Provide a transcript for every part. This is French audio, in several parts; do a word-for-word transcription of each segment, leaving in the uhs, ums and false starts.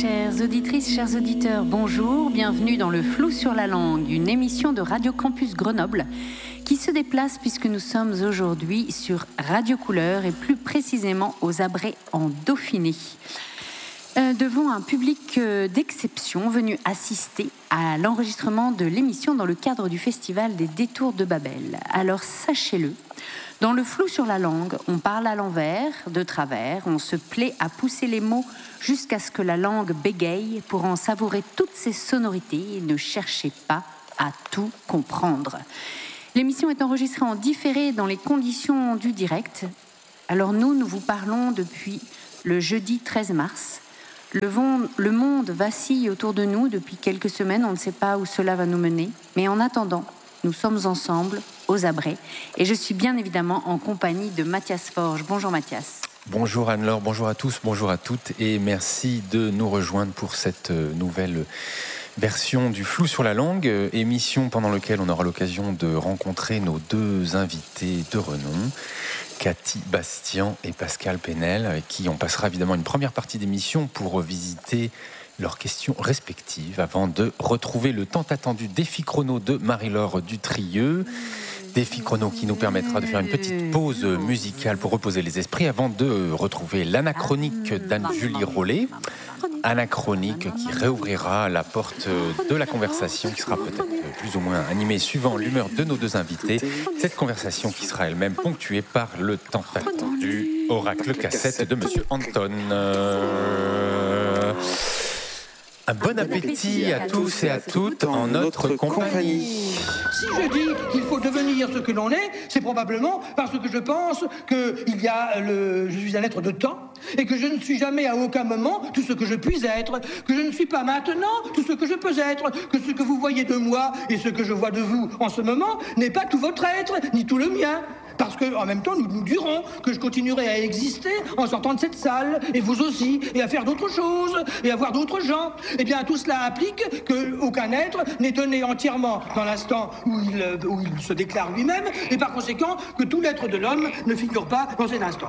Chères auditrices, chers auditeurs, bonjour, bienvenue dans Le Flou sur la langue, une émission de Radio Campus Grenoble qui se déplace puisque nous sommes aujourd'hui sur Radio Couleur et plus précisément aux Abrets en Dauphiné. Euh, devant un public euh, d'exception venu assister à l'enregistrement de l'émission dans le cadre du Festival des Détours de Babel. Alors sachez-le, dans Le Flou sur la langue, on parle à l'envers, de travers, on se plaît à pousser les mots jusqu'à ce que la langue bégaye pour en savourer toutes ses sonorités. Ne cherchez pas à tout comprendre. L'émission est enregistrée en différé dans les conditions du direct. Alors nous, nous vous parlons depuis le jeudi treize mars. Le, vent, le monde vacille autour de nous depuis quelques semaines, on ne sait pas où cela va nous mener. Mais en attendant, nous sommes ensemble aux Abrets et je suis bien évidemment en compagnie de Mathias Forge. Bonjour Mathias. Bonjour Anne-Laure, bonjour à tous, bonjour à toutes et merci de nous rejoindre pour cette nouvelle version du Flou sur la langue, émission pendant laquelle on aura l'occasion de rencontrer nos deux invités de renom, Cathy Bastian et Pascal Penel, avec qui on passera évidemment une première partie d'émission pour visiter leurs questions respectives avant de retrouver le tant attendu défi chrono de Marie-Laure Dutrieux. Défi chrono qui nous permettra de faire une petite pause musicale pour reposer les esprits avant de retrouver l'anachronique d'Anne-Julie Rollet. Anachronique qui réouvrira la porte de la conversation qui sera peut-être plus ou moins animée suivant l'humeur de nos deux invités. Cette conversation qui sera elle-même ponctuée par le tant attendu oracle cassette de Monsieur Anton. Euh... Un bon appétit à tous et à toutes en notre compagnie. Si je dis qu'il faut devenir ce que l'on est, c'est probablement parce que je pense qu'il y a le... je suis un être de temps et que je ne suis jamais à aucun moment tout ce que je puis être, que je ne suis pas maintenant tout ce que je peux être, que ce que vous voyez de moi et ce que je vois de vous en ce moment n'est pas tout votre être, ni tout le mien. Parce qu'en même temps, nous nous dirons que je continuerai à exister en sortant de cette salle, et vous aussi, et à faire d'autres choses, et à voir d'autres gens. Eh bien, tout cela implique qu'aucun être n'est donné entièrement dans l'instant où il, où il se déclare lui-même, et par conséquent, que tout l'être de l'homme ne figure pas dans cet instant.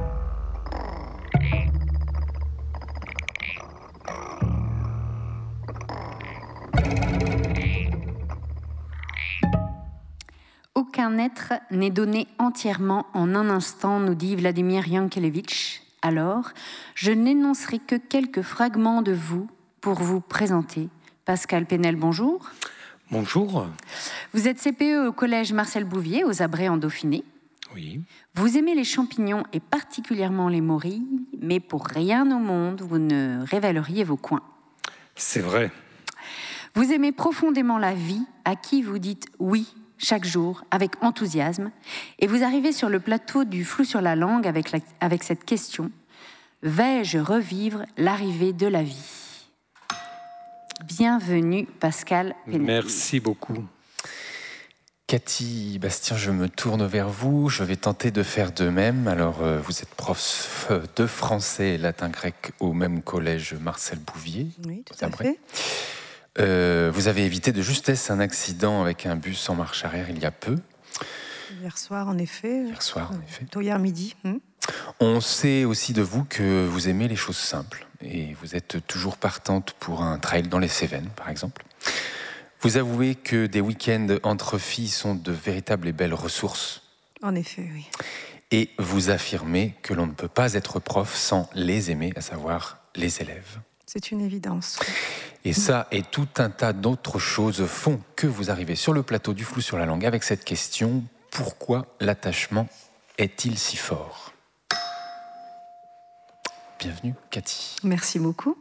Aucun être n'est donné entièrement en un instant, nous dit Vladimir Yankelevitch. Alors, je n'énoncerai que quelques fragments de vous pour vous présenter. Pascal Penel, bonjour. Bonjour. Vous êtes C P E au collège Marcel Bouvier, aux Abrets en Dauphiné. Oui. Vous aimez les champignons et particulièrement les morilles, mais pour rien au monde, vous ne révéleriez vos coins. C'est vrai. Vous aimez profondément la vie, à qui vous dites oui chaque jour, avec enthousiasme, et vous arrivez sur le plateau du Flou sur la langue avec, la, avec cette question: vais-je revivre l'arrivée de la vie? Bienvenue, Pascal Penel. Merci beaucoup. Cathy Bastien, je me tourne vers vous, je vais tenter de faire de même. Alors, euh, vous êtes prof de français et latin-grec au même collège Marcel Bouvier. Oui, tout à fait. Euh, vous avez évité de justesse un accident avec un bus en marche arrière il y a peu. Hier soir, en effet. Hier soir, en effet. Tôt hier midi. Hum. On sait aussi de vous que vous aimez les choses simples et vous êtes toujours partante pour un trail dans les Cévennes, par exemple. Vous avouez que des week-ends entre filles sont de véritables et belles ressources. En effet, oui. Et vous affirmez que l'on ne peut pas être prof sans les aimer, à savoir les élèves. C'est une évidence. Et ça et tout un tas d'autres choses font que vous arrivez sur le plateau du Flou sur la langue avec cette question: pourquoi l'attachement est-il si fort? Bienvenue, Cathy. Merci beaucoup.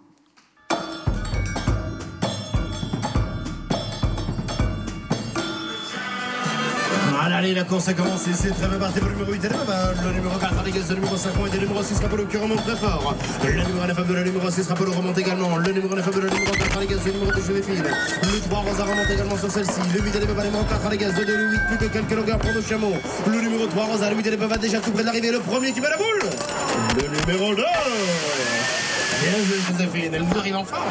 Allez, la course a commencé, c'est très bien parti pour le numéro huit, le numéro quatre, le numéro cinq et le numéro six, Rapolo qui remonte très fort. Le numéro neuf de le numéro six, Rapolo remonte également. Le numéro neuf de le numéro quatre, les gaz, le numéro deux, Joséphine. Le trois, Rosa remonte également sur celle-ci. Le huit, le numéro quatre, les gaz, le deux, le huit, plus que quelques longueurs pour nos chameaux. Le numéro trois, Rosa, le huit, le va déjà tout près de l'arrivée. Le premier qui met la boule. Le numéro deux. Bien joué, Joséphine, elle nous arrive en forme.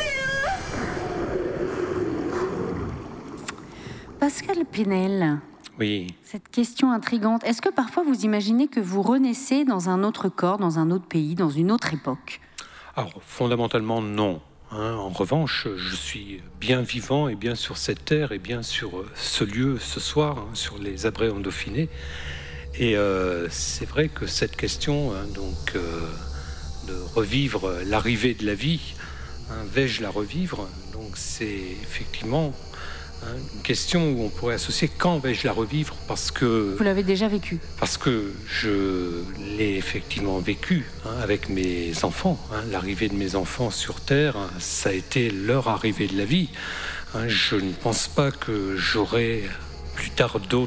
Pascal Penel, Oui. Cette question intrigante, est-ce que parfois vous imaginez que vous renaissez dans un autre corps, dans un autre pays, dans une autre époque ? Alors, fondamentalement, non. Hein, en revanche, je suis bien vivant et bien sur cette terre et bien sur ce lieu ce soir, hein, sur les Abrets en Dauphiné. Et euh, c'est vrai que cette question, hein, donc, euh, de revivre l'arrivée de la vie, hein, vais-je la revivre ? Donc, c'est effectivement hein, une question où on pourrait associer quand vais-je la revivre ? Parce que Vous l'avez déjà vécu ? Parce que je l'ai effectivement vécu hein, avec mes enfants. Hein, l'arrivée de mes enfants sur Terre, hein, ça a été leur arrivée de la vie. Hein, je ne pense pas que j'aurai plus tard d'autres